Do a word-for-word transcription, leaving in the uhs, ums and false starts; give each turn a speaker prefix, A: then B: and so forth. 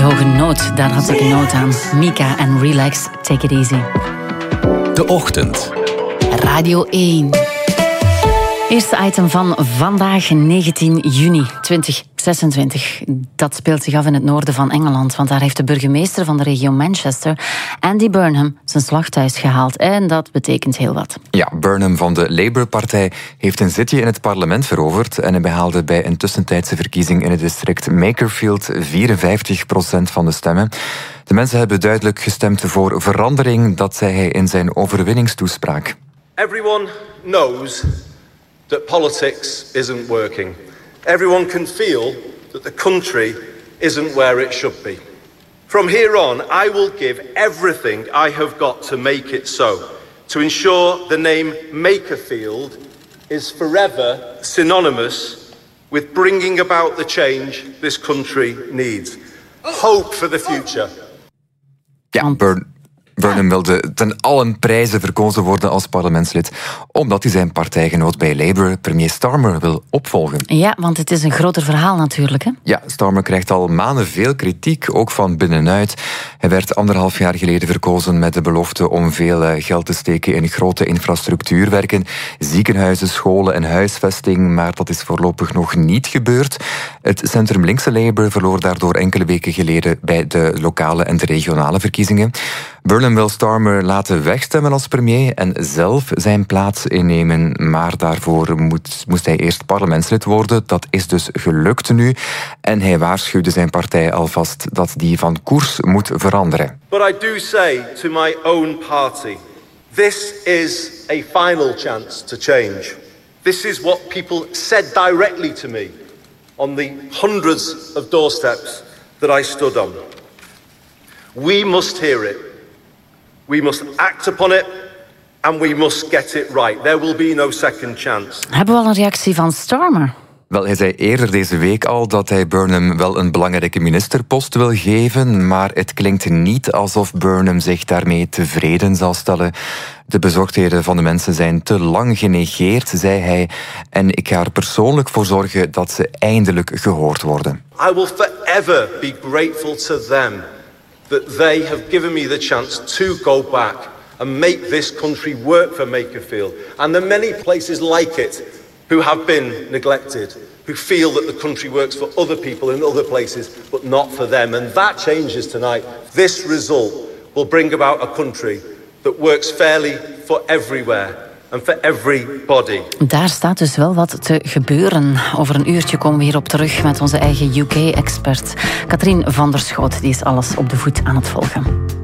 A: hoge noot, daar had ik nood aan. Mika en Relax, Take It Easy.
B: De Ochtend.
A: Radio één. Eerste item van vandaag, negentien juni tweeduizend zesentwintig. Dat speelt zich af in het noorden van Engeland, want daar heeft de burgemeester van de regio Manchester, Andy Burnham, zijn slag thuis gehaald. En dat betekent heel wat.
C: Ja, Burnham van de Labour-partij heeft een zitje in het parlement veroverd en hij behaalde bij een tussentijdse verkiezing in het district Makerfield vierenvijftig procent van de stemmen. De mensen hebben duidelijk gestemd voor verandering, dat zei hij in zijn overwinningstoespraak.
D: Everyone knows that politics isn't working. Everyone can feel that the country isn't where it should be. From here on, I will give everything I have got to make it so, to ensure the name Makerfield is forever synonymous with bringing about the change this country needs. Hope for the future.
C: Ja, Burn. Burnham wilde ten allen prijzen verkozen worden als parlementslid, omdat hij zijn partijgenoot bij Labour, premier Starmer, wil opvolgen.
A: Ja, want het is een groter verhaal natuurlijk, hè?
C: Ja, Starmer krijgt al maanden veel kritiek, ook van binnenuit. Hij werd anderhalf jaar geleden verkozen met de belofte om veel geld te steken in grote infrastructuurwerken, ziekenhuizen, scholen en huisvesting, maar dat is voorlopig nog niet gebeurd. Het centrum-linkse Labour verloor daardoor enkele weken geleden bij de lokale en de regionale verkiezingen. Burnham wil Starmer laten wegstemmen als premier en zelf zijn plaats innemen, maar daarvoor moet, moest hij eerst parlementslid worden. Dat is dus gelukt nu en hij waarschuwde zijn partij alvast dat die van koers moet veranderen.
D: But I do say to my own party, this is a final chance to change. This is what people said directly to me on the hundreds of doorsteps that I stood on. We must hear it. We must act upon it and we must get it right. There will be no second chance.
A: Hebben we al een reactie van Starmer?
C: Wel, hij zei eerder deze week al dat hij Burnham wel een belangrijke ministerpost wil geven, maar het klinkt niet alsof Burnham zich daarmee tevreden zal stellen. De bezorgdheden van de mensen zijn te lang genegeerd, zei hij, en ik ga er persoonlijk voor zorgen dat ze eindelijk gehoord worden.
D: I will forever be grateful to them that they have given me the chance to go back and make this country work for Makerfield. And the many places like it who have been neglected, who feel that the country works for other people in other places, but not for them. And that changes tonight. This result will bring about a country that works fairly for everywhere and for everybody.
A: Daar staat dus wel wat te gebeuren. Over een uurtje komen we hierop terug met onze eigen U K-expert. Katrien van der Schoot, die is alles op de voet aan het volgen.